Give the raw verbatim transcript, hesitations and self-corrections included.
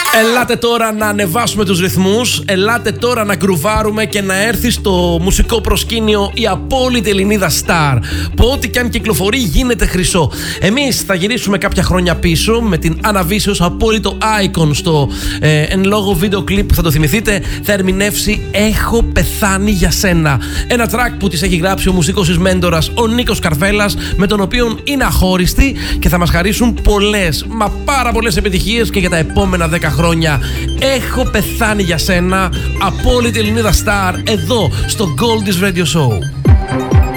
Ελάτε τώρα να ανεβάσουμε τους ρυθμούς, ελάτε τώρα να γκρουβάρουμε και να έρθει στο μουσικό προσκήνιο η απόλυτη Ελληνίδα Star, που ό,τι και αν κυκλοφορεί γίνεται χρυσό. Εμείς θα γυρίσουμε κάποια χρόνια πίσω με την Anna Vicious, απόλυτο icon στο ε, εν λόγω βίντεο κλιπ που θα το θυμηθείτε, θα ερμηνεύσει «Έχω πεθάνει για σένα». Ένα track που της έχει γράψει ο μουσικός της μέντορας, ο Νίκος Καρβέλας, με τον οποίο είναι αχώριστη και θα μας χαρίσουν πολλές, μα πάρα πολλές επιτυχίες και για τα επόμενα δέκα χρόνια. «Έχω πεθάνει για σένα», απόλυτη Ελληνίδα Star, εδώ στο Goldie's Radio Show.